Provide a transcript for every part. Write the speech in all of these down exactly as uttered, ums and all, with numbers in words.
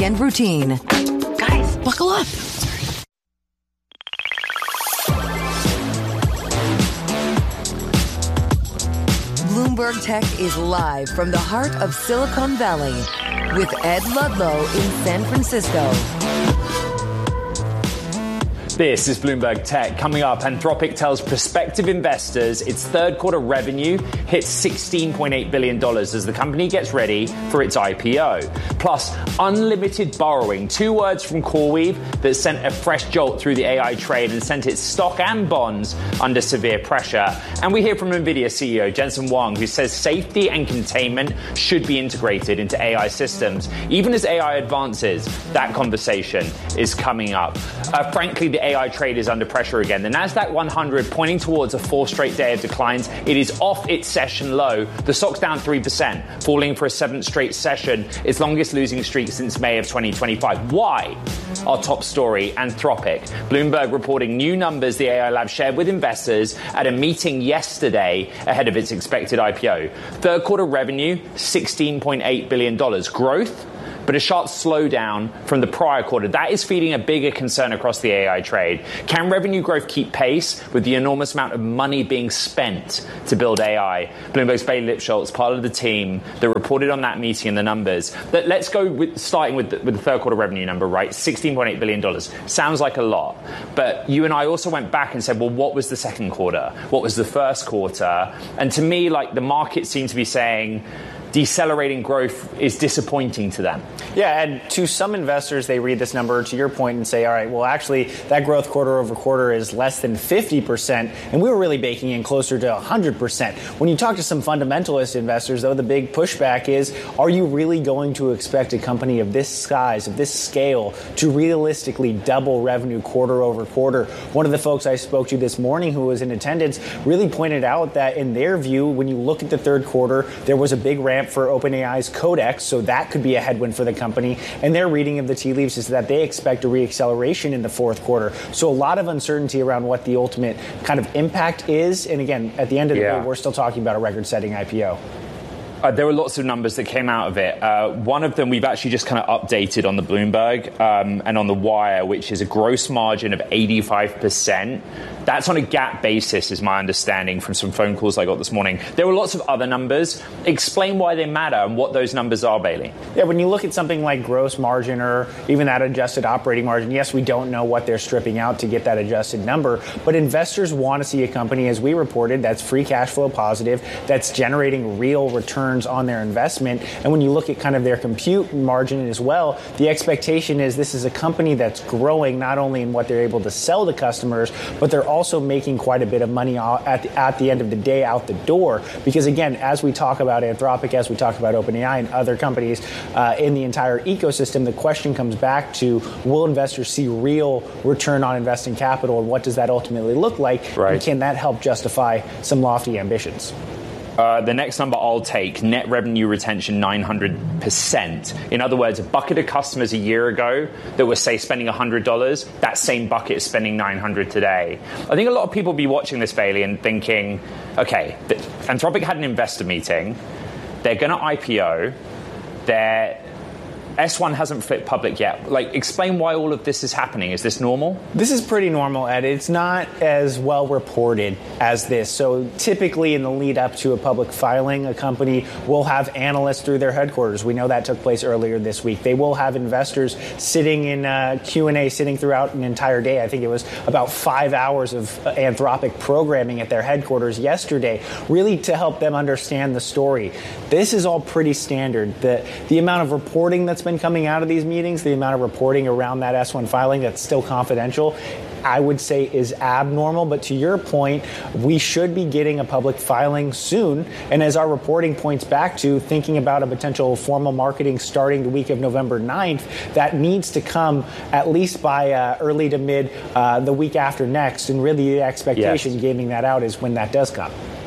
weekend routine. Guys, buckle up. Bloomberg Tech is live from the heart of Silicon Valley with Ed Ludlow in San Francisco. This is Bloomberg Tech. Coming up, Anthropic tells prospective investors its third quarter revenue hits sixteen point eight billion dollars as the company gets ready for its I P O. Plus, unlimited borrowing, two words from CoreWeave that sent a fresh jolt through the A I trade and sent its stock and bonds under severe pressure. And we hear from NVIDIA C E O Jensen Huang, who says safety and containment should be integrated into A I systems. Even as A I advances, that conversation is coming up. Uh, frankly, the A I trade is under pressure again. The Nasdaq one hundred pointing towards a fourth straight day of declines. It is off its session low. The stock's down three percent, falling for a seventh straight session, its longest losing streak since May of twenty twenty-five. Why? Our top story, Anthropic. Bloomberg reporting new numbers the A I lab shared with investors at a meeting yesterday ahead of its expected I P O. Third quarter revenue, sixteen point eight billion dollars. Growth, but a sharp slowdown from the prior quarter. That is feeding a bigger concern across the A I trade. Can revenue growth keep pace with the enormous amount of money being spent to build A I? Bloomberg's Bailey Lipschultz, part of the team that reported on that meeting and the numbers. But let's go with, starting with the, with the third quarter revenue number, right? sixteen point eight billion dollars. Sounds like a lot. But you and I also went back and said, well, what was the second quarter? What was the first quarter? And to me, like, the market seemed to be saying decelerating growth is disappointing to them. Yeah, and to some investors, they read this number, to your point, and say, all right, well, actually, that growth quarter over quarter is less than fifty percent, and we were really baking in closer to one hundred percent. When you talk to some fundamentalist investors, though, the big pushback is, are you really going to expect a company of this size, of this scale, to realistically double revenue quarter over quarter? One of the folks I spoke to this morning who was in attendance really pointed out that, in their view, when you look at the third quarter, there was a big ramp for OpenAI's Codex, so that could be a headwind for the company. And their reading of the tea leaves is that they expect a reacceleration in the fourth quarter. So a lot of uncertainty around what the ultimate kind of impact is. And again, at the end of the yeah. day, we're still talking about a record-setting I P O. Uh, there were lots of numbers that came out of it. Uh, one of them we've actually just kind of updated on the Bloomberg um, and on the Wire, which is a gross margin of eighty-five percent. That's on a GAAP basis, is my understanding from some phone calls I got this morning. There were lots of other numbers. Explain why they matter and what those numbers are, Bailey. Yeah, when you look at something like gross margin or even that adjusted operating margin, yes, we don't know what they're stripping out to get that adjusted number, but investors want to see a company, as we reported, that's free cash flow positive, that's generating real returns on their investment. And when you look at kind of their compute margin as well, the expectation is this is a company that's growing not only in what they're able to sell to customers, but they're also making quite a bit of money at the, at the end of the day out the door. Because again, as we talk about Anthropic, as we talk about OpenAI and other companies uh, in the entire ecosystem, the question comes back to, will investors see real return on investing capital, and what does that ultimately look like? Right. And can that help justify some lofty ambitions? Uh, the next number I'll take, net revenue retention nine hundred percent. In other words, a bucket of customers a year ago that were, say, spending one hundred dollars, that same bucket is spending nine hundred dollars today. I think a lot of people will be watching this, Bailey, and thinking, okay, Anthropic had an investor meeting. They're going to I P O. They're S one hasn't flipped public yet. Like, explain why all of this is happening. Is this normal? This is pretty normal, Ed. It's not as well reported as this. So typically in the lead up to a public filing, a company will have analysts through their headquarters. We know that took place earlier this week. They will have investors sitting in uh, Q and A, sitting throughout an entire day. I think it was about five hours of Anthropic programming at their headquarters yesterday, really to help them understand the story. This is all pretty standard. The, the amount of reporting that's been coming out of these meetings, the amount of reporting around that S one filing that's still confidential, I would say is abnormal. But to your point, we should be getting a public filing soon. And as our reporting points back to, thinking about a potential formal marketing starting the week of November ninth, that needs to come at least by uh, early to mid uh, the week after next. And really the expectation, yes. gaming that out, is when that does come.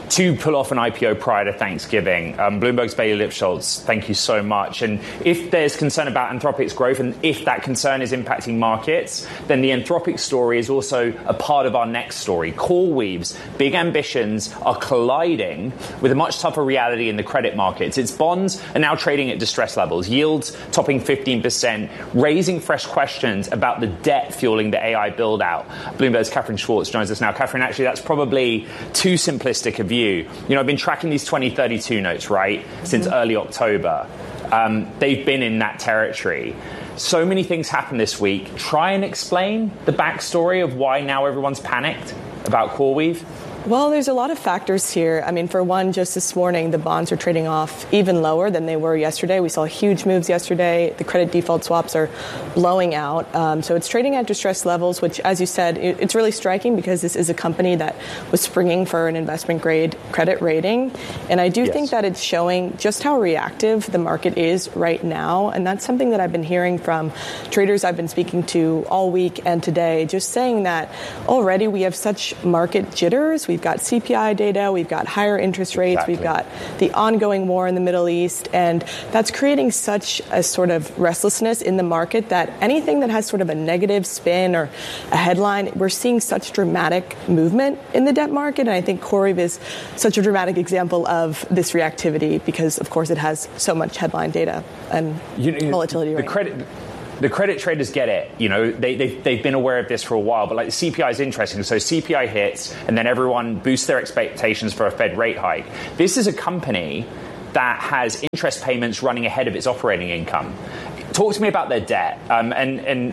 to pull off an I P O prior to Thanksgiving. Um, Bloomberg's Bailey Lipschultz, thank you so much. And if there's concern about Anthropic's growth, and if that concern is impacting markets, then the Anthropic story is also a part of our next story. CoreWeave's big ambitions are colliding with a much tougher reality in the credit markets. Its bonds are now trading at distress levels, yields topping fifteen percent, raising fresh questions about the debt fueling the A I build-out. Bloomberg's Catherine Schwartz joins us now. Catherine, actually, that's probably too simplistic a view. You know, I've been tracking these twenty thirty-two notes, right, since mm-hmm. early October. Um, they've been in that territory. So many things happened this week. Try and explain the backstory of why now everyone's panicked about CoreWeave. Well, there's a lot of factors here. I mean, for one, just this morning, the bonds are trading off even lower than they were yesterday. We saw huge moves yesterday. The credit default swaps are blowing out. Um, so it's trading at distressed levels, which, as you said, it, it's really striking because this is a company that was springing for an investment grade credit rating. And I do yes. think that it's showing just how reactive the market is right now. And that's something that I've been hearing from traders I've been speaking to all week and today, just saying that already we have such market jitters. We've got C P I data, we've got higher interest rates, exactly. we've got the ongoing war in the Middle East, and that's creating such a sort of restlessness in the market that anything that has sort of a negative spin or a headline, we're seeing such dramatic movement in the debt market, and I think CoreWeave is such a dramatic example of this reactivity because, of course, it has so much headline data and you know, volatility the right credit- now. The credit traders get it. You know, they, they've, they've been aware of this for a while, but like the C P I is interesting. So C P I hits and then everyone boosts their expectations for a Fed rate hike. This is a company that has interest payments running ahead of its operating income. Talk to me about their debt um, and, and,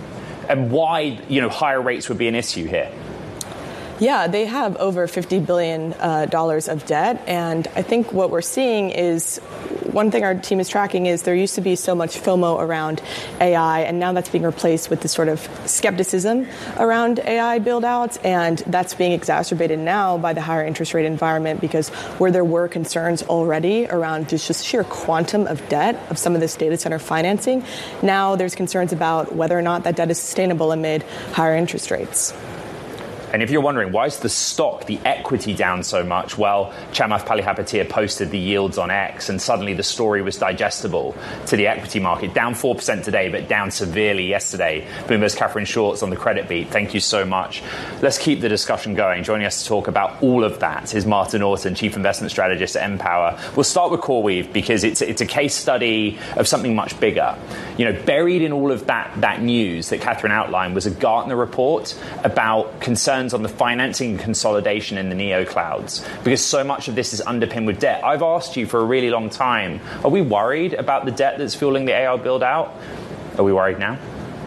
and why, you know, higher rates would be an issue here. Yeah, they have over fifty billion dollars uh, of debt. And I think what we're seeing is one thing our team is tracking is there used to be so much FOMO around A I, and now that's being replaced with this sort of skepticism around A I build-outs. And that's being exacerbated now by the higher interest rate environment because where there were concerns already around just, just sheer quantum of debt of some of this data center financing, now there's concerns about whether or not that debt is sustainable amid higher interest rates. And if you're wondering, why is the stock, the equity down so much? Well, Chamath Palihapitiya posted the yields on X, and suddenly the story was digestible to the equity market. Down four percent today, but down severely yesterday. Bloomberg's Catherine Schwartz on the credit beat. Thank you so much. Let's keep the discussion going. Joining us to talk about all of that is Martin Orton, Chief Investment Strategist at Empower. We'll start with CoreWeave because it's, it's a case study of something much bigger. You know, buried in all of that, that news that Catherine outlined was a Gartner report about concerns on the financing and consolidation in the neoclouds, because so much of this is underpinned with debt. I've asked you for a really long time, are we worried about the debt that's fueling the A I build out? Are we worried now?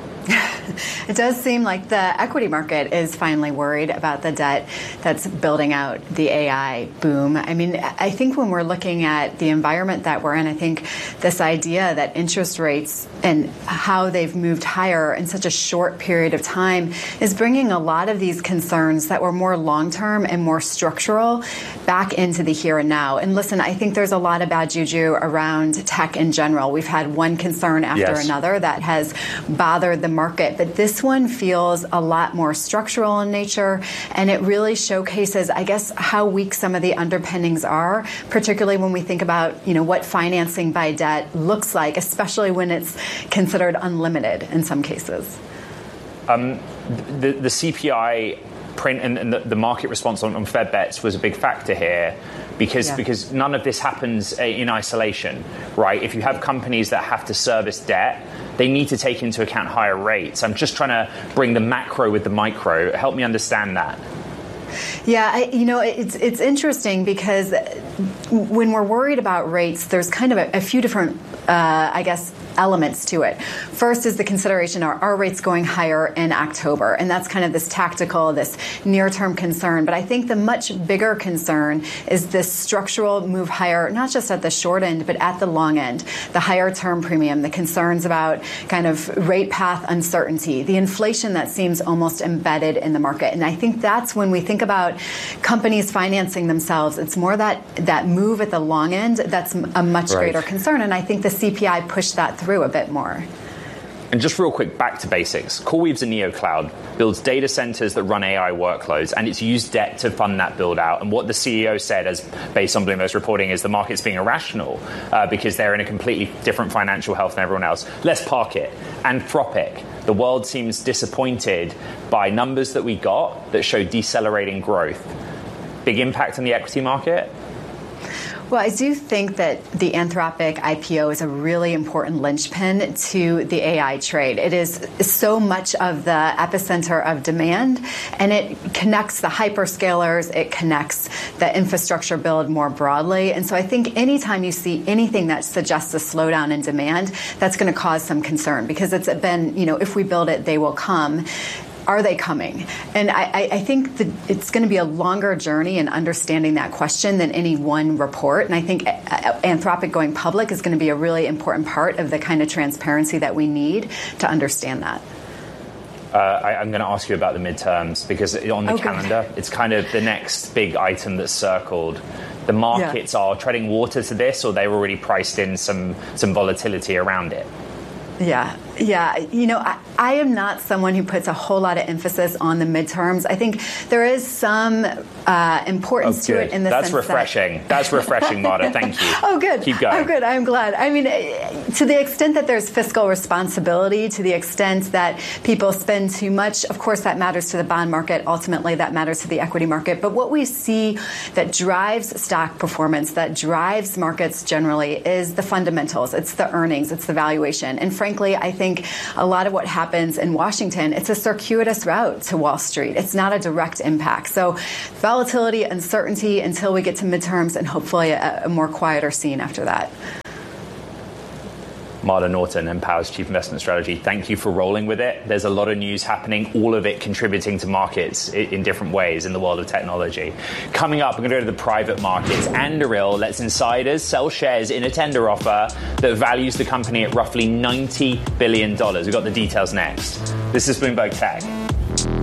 It does seem like the equity market is finally worried about the debt that's building out the A I boom. I mean, I think when we're looking at the environment that we're in, I think this idea that interest rates and how they've moved higher in such a short period of time is bringing a lot of these concerns that were more long-term and more structural back into the here and now. And listen, I think there's a lot of bad juju around tech in general. We've had one concern after yes. another that has bothered the market, but this one feels a lot more structural in nature, and it really showcases, I guess, how weak some of the underpinnings are, particularly when we think about, you know, what financing by debt looks like, especially when it's considered unlimited in some cases. Um, the, the C P I print and, and the, the market response on, on Fed bets was a big factor here because yeah. because none of this happens in isolation, right? If you have companies that have to service debt, they need to take into account higher rates. I'm just trying to bring the macro with the micro. Help me understand that. Yeah, I, you know, it's it's interesting because when we're worried about rates, there's kind of a, a few different, uh, I guess, elements to it. First is the consideration, are, are rates going higher in October? And that's kind of this tactical, this near-term concern. But I think the much bigger concern is this structural move higher, not just at the short end, but at the long end, the higher term premium, the concerns about kind of rate path uncertainty, the inflation that seems almost embedded in the market. And I think that's when we think about companies financing themselves, it's more that, that move at the long end that's a much right. greater concern. And I think the C P I pushed that through a bit more. And just real quick, back to basics. CoreWeave's a neocloud, builds data centers that run A I workloads, and it's used debt to fund that build out. And what the C E O said, as based on Bloomberg's reporting, is the market's being irrational uh, because they're in a completely different financial health than everyone else. Let's park it. Anthropic. The world seems disappointed by numbers that we got that show decelerating growth. Big impact on the equity market? Well, I do think that the Anthropic I P O is a really important linchpin to the A I trade. It is so much of the epicenter of demand, and it connects the hyperscalers, it connects the infrastructure build more broadly. And so I think anytime you see anything that suggests a slowdown in demand, that's going to cause some concern, because it's been, you know, if we build it, they will come. Are they coming? And I, I think that it's going to be a longer journey in understanding that question than any one report. And I think Anthropic going public is going to be a really important part of the kind of transparency that we need to understand that. Uh, I, I'm going to ask you about the midterms, because on the okay. calendar, it's kind of the next big item that's circled. The markets yeah. are treading water to this, or they've already priced in some, some volatility around it. Yeah, yeah. You know, I, I am not someone who puts a whole lot of emphasis on the midterms. I think there is some uh, importance oh, to it in the That's sense refreshing. that... That's refreshing, Marta. Thank you. Oh, good. Keep going. Oh, good. I'm glad. I mean, to the extent that there's fiscal responsibility, to the extent that people spend too much, of course, that matters to the bond market. Ultimately, that matters to the equity market. But what we see that drives stock performance, that drives markets generally, is the fundamentals. It's the earnings. It's the valuation. And frankly, I think a lot of what happens in Washington, it's a circuitous route to Wall Street. It's not a direct impact. So volatility, uncertainty until we get to midterms, and hopefully a, a more quieter scene after that. Marta Norton, Empower's Chief Investment Strategy. Thank you for rolling with it. There's a lot of news happening, all of it contributing to markets in different ways in the world of technology. Coming up, we're going to go to the private markets. Anduril lets insiders sell shares in a tender offer that values the company at roughly ninety billion dollars. We've got the details next. This is Bloomberg Tech.